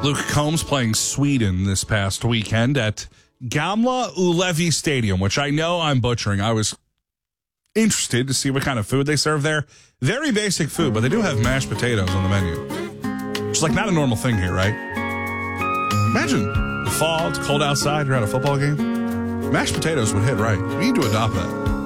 Luke Combs playing Sweden this past weekend at Gamla Ullevi Stadium, which I know I'm butchering. I was interested to see what kind of food they serve there. Very basic food, but they do have mashed potatoes on the menu. Which is like not a normal thing here, right? Imagine the fall, it's cold outside, you're at a football game. Mashed potatoes would hit right. We need to adopt that.